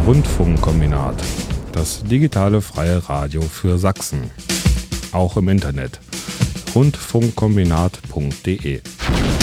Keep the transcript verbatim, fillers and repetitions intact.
Rundfunkkombinat, das digitale freie Radio für Sachsen. Auch im Internet. rundfunkkombinat punkt de